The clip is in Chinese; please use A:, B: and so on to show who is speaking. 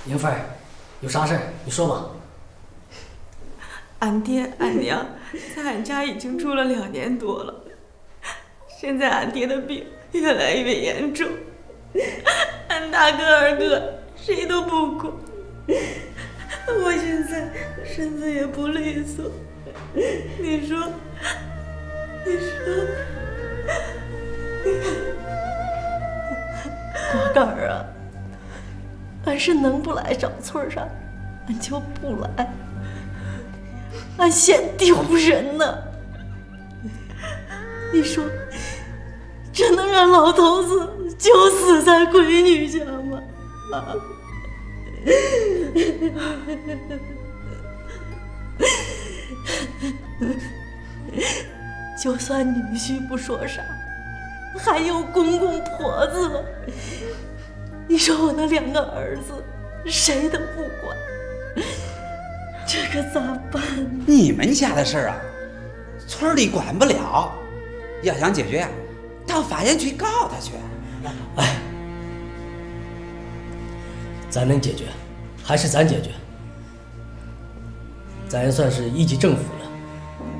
A: 英芬儿，有啥事儿你说吧。
B: 俺爹俺娘在俺家已经住了2年多了，现在俺爹的病越来越严重，俺大哥二哥谁都不管，我现在身子也不利索，你说
C: 果干儿啊，俺是能不来找村上，俺就不来，俺嫌丢人呢。你说，这能让老头子就死在闺女家吗？啊！就算女婿不说啥，还有公公婆子了。你说我那2个儿子谁都不管，这可咋办呢？
D: 你们家的事儿啊，村里管不了，要想解决呀，到法院去告他去。
A: 哎，咱能解决，还是咱解决。咱也算是一级政府了，